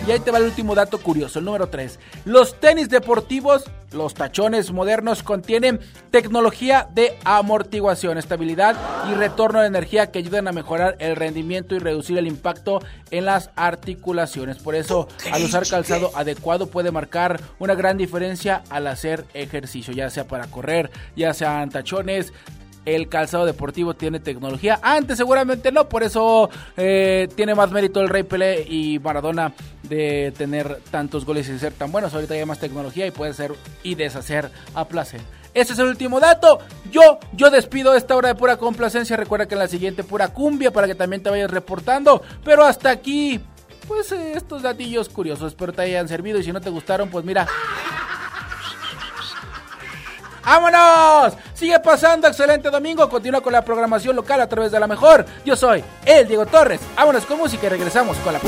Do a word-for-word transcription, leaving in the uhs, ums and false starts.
Y ahí te va el último dato curioso, el número tres. Los tenis deportivos, los tachones modernos, contienen tecnología de amortiguación, estabilidad y retorno de energía que ayudan a mejorar el rendimiento y reducir el impacto en las articulaciones. Por eso, al usar calzado adecuado puede marcar una gran diferencia al hacer ejercicio, ya sea para correr, ya sean tachones. El calzado deportivo tiene tecnología. Antes seguramente no, por eso eh, tiene más mérito el Rey Pelé y Maradona de tener tantos goles y ser tan buenos. Ahorita hay más tecnología y puede ser y deshacer a placer. Ese es el último dato. Yo, yo despido esta hora de pura complacencia. Recuerda que en la siguiente pura cumbia para que también te vayas reportando. Pero hasta aquí, pues eh, estos datillos curiosos. Espero te hayan servido y si no te gustaron, pues mira... ¡Vámonos! Sigue pasando, excelente domingo. Continúa con la programación local a través de La Mejor. Yo soy el Diego Torres. Vámonos con música y regresamos con la